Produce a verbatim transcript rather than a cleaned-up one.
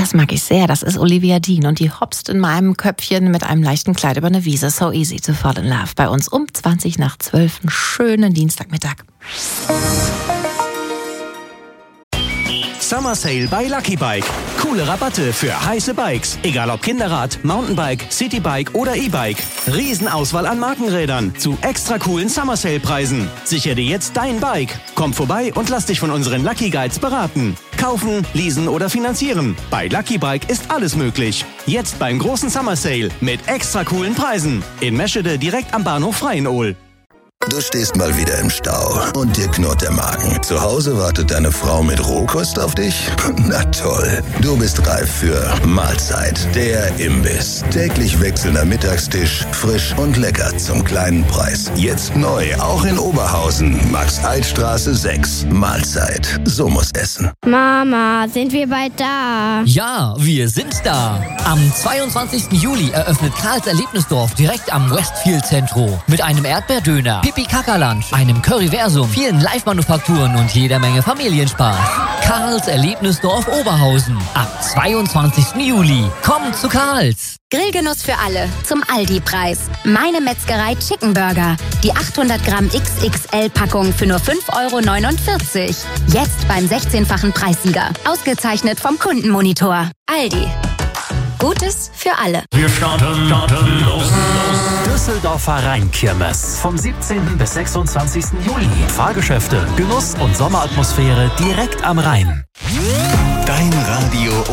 Das mag ich sehr. Das ist Olivia Dean und die hopst in meinem Köpfchen mit einem leichten Kleid über eine Wiese. So easy to fall in love. Bei uns um zwanzig nach zwölf. Einen schönen Dienstagmittag. Summer Sale bei Lucky Bike. Coole Rabatte für heiße Bikes. Egal ob Kinderrad, Mountainbike, Citybike oder E-Bike. Riesenauswahl an Markenrädern zu extra coolen Summer Sale Preisen. Sichere dir jetzt dein Bike. Komm vorbei und lass dich von unseren Lucky Guides beraten. Kaufen, leasen oder finanzieren. Bei Lucky Bike ist alles möglich. Jetzt beim großen Summer Sale mit extra coolen Preisen. In Meschede direkt am Bahnhof Freienohl. Du stehst mal wieder im Stau und dir knurrt der Magen. Zu Hause wartet deine Frau mit Rohkost auf dich? Na toll, du bist reif für Mahlzeit, der Imbiss. Täglich wechselnder Mittagstisch, frisch und lecker zum kleinen Preis. Jetzt neu, auch in Oberhausen, Max-Alt-Straße sechs. Mahlzeit, so muss essen. Mama, sind wir bald da? Ja, wir sind da. Am zweiundzwanzigsten Juli eröffnet Karls Erlebnisdorf direkt am Westfield Zentrum mit einem Erdbeerdöner, Pipi-Kaka-Lunch, einem Curryversum, vielen Live-Manufakturen und jeder Menge Familienspaß. Karls Erlebnisdorf Oberhausen. Ab zweiundzwanzigsten Juli. Kommt zu Karls. Grillgenuss für alle zum Aldi-Preis. Meine Metzgerei Chicken Burger. Die achthundert Gramm X X L-Packung für nur fünf Euro neunundvierzig. Jetzt beim sechzehnfachen Preissieger. Ausgezeichnet vom Kundenmonitor. Aldi. Gutes für alle. Wir starten, starten los, los. Düsseldorfer Rheinkirmes. Vom siebzehnten bis sechsundzwanzigsten Juli. Fahrgeschäfte, Genuss und Sommeratmosphäre direkt am Rhein. Dein Radio